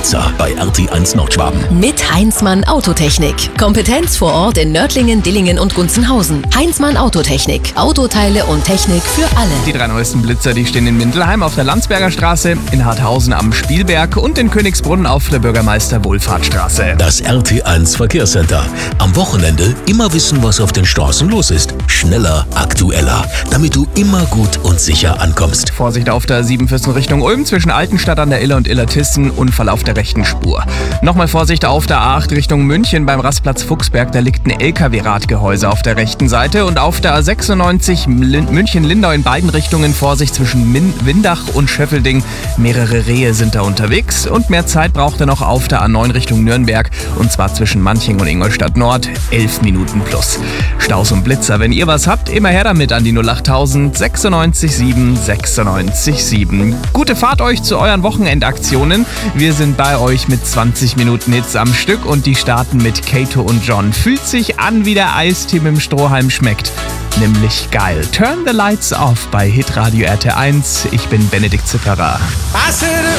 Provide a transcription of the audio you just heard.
Blitzer bei RT1 Nordschwaben. Mit Heinzmann Autotechnik. Kompetenz vor Ort in Nördlingen, Dillingen und Gunzenhausen. Heinzmann Autotechnik. Autoteile und Technik für alle. Die 3 neuesten Blitzer, die stehen in Mindelheim auf der Landsberger Straße, in Harthausen am Spielberg und in Königsbrunn auf der Bürgermeister-Wohlfahrtstraße. Das RT1 Verkehrscenter. Am Wochenende immer wissen, was auf den Straßen los ist. Schneller, aktueller, damit du immer gut und sicher ankommst. Vorsicht auf der 7 Füssen Richtung Ulm zwischen Altenstadt an der Iller und Illertissen, Unfall auf der rechten Spur. Nochmal Vorsicht auf der A8 Richtung München beim Rastplatz Fuchsberg, da liegt ein LKW-Radgehäuse auf der rechten Seite und auf der A96 München-Lindau in beiden Richtungen Vorsicht zwischen Windach und Schöffelding. Mehrere Rehe sind da unterwegs und mehr Zeit braucht er noch auf der A9 Richtung Nürnberg und zwar zwischen Manching und Ingolstadt Nord, 11 Minuten plus. Staus und Blitzer, wenn ihr was habt, immer her damit an die 08000 96 7 96 7. Gute Fahrt euch zu euren Wochenendaktionen. Wir sind bei euch mit 20 Minuten Hits am Stück und die starten mit Kato und John. Fühlt sich an, wie der Eistee mit dem Strohhalm schmeckt. Nämlich geil. Turn the Lights Off bei Hitradio RT1. Ich bin Benedikt Zipperer. I said